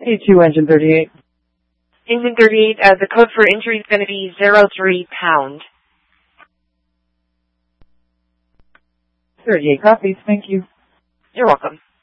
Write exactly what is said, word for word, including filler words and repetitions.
A two, engine thirty-eight. Engine thirty-eight, uh, the code for injury is going to be zero three pound. thirty-eight copies, thank you. You're welcome.